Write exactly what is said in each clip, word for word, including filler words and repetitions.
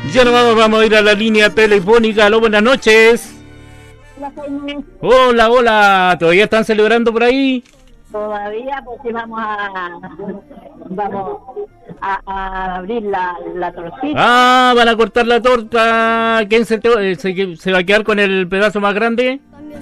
Ya nos vamos, vamos a ir a la línea telefónica. Aló, buenas noches. Hola, Jaime. Hola, hola. ¿Todavía están celebrando por ahí? Todavía, pues sí, vamos a vamos a, a abrir la, la tortita. Ah, van a cortar la torta. ¿Quién se, te- se, se va a quedar con el pedazo más grande?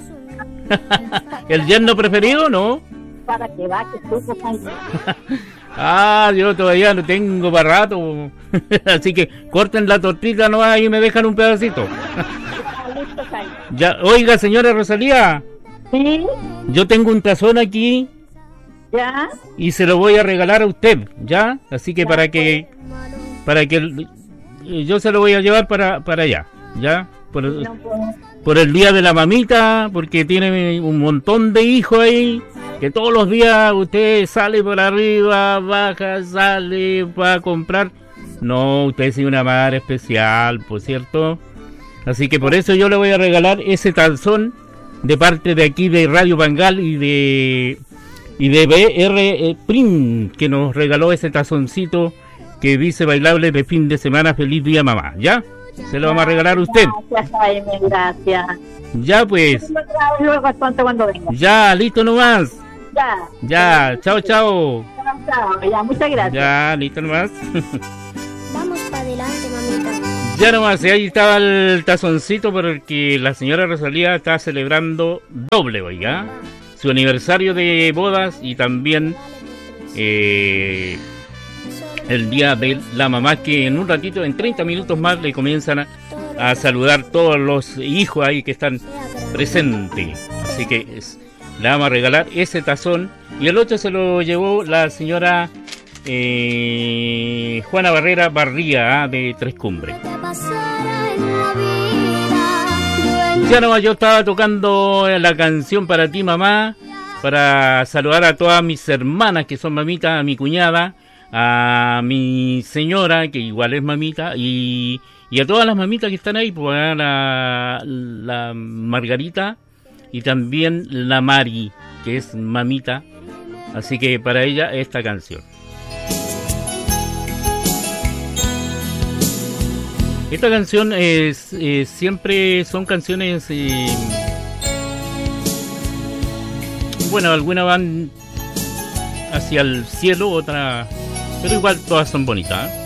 ¿El yerno preferido, no? Para que va, que supo, Jaime. Ah, yo todavía no tengo para rato. Así que corten la tortita nomás y me dejan un pedacito. Ya, listo, Jaime. Ya, oiga, señora Rosalía, ¿Sí? yo tengo un tazón aquí ¿Ya? y se lo voy a regalar a usted, ¿ya? Así que Ya, para que para que el- yo se lo voy a llevar para para allá, ¿ya? Por, No, pues, por el día de la mamita, porque tiene un montón de hijos ahí, que todos los días usted sale por arriba, baja, sale, va a comprar. No, usted es una madre especial, por cierto. Así que por eso yo le voy a regalar ese tazón de parte de aquí de Radio Bangal y de y de B R Print, que nos regaló ese tazoncito que dice bailable de fin de semana, feliz día mamá, ¿ya? Se lo vamos a regalar a usted. Gracias, Jaime, gracias. Ya pues, Yo trabajo luego entonces cuando venga. ya, listo nomás. Ya. Ya, chao, chao. Chao, chao. Ya, muchas gracias. Ya, listo nomás. Vamos para adelante, mamita. Ya nomás, y ahí estaba el tazoncito porque la señora Rosalía está celebrando doble hoy, ¿ya? Su aniversario de bodas y también eh, el día de la mamá, que en un ratito, en treinta minutos más, le comienzan a, a saludar todos los hijos ahí que están presentes. Así que es, le vamos a regalar ese tazón. Y el otro se lo llevó la señora eh, Juana Barrera Barría, ¿ah? De Tres Cumbres. Ya no, yo estaba tocando la canción para ti, mamá, para saludar a todas mis hermanas que son mamitas, a mi cuñada, a mi señora, que igual es mamita, y, y a todas las mamitas que están ahí, pues a la, la Margarita y también la Mari, que es mamita. Así que para ella esta canción. Esta canción es eh, siempre son canciones eh, bueno, algunas van hacia el cielo, otra, pero igual todas son bonitas, ¿eh?